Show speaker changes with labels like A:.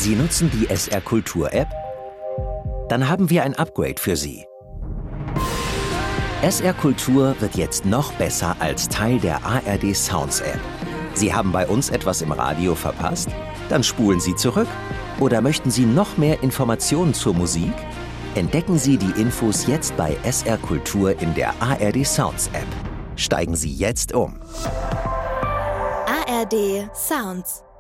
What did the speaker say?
A: Sie nutzen die SR Kultur App? Dann haben wir ein Upgrade für Sie. SR Kultur wird jetzt noch besser als Teil der ARD Sounds App. Sie haben bei uns etwas im Radio verpasst? Dann spulen Sie zurück. Oder möchten Sie noch mehr Informationen zur Musik? Entdecken Sie die Infos jetzt bei SR Kultur in der ARD Sounds App. Steigen Sie jetzt um.
B: ARD Sounds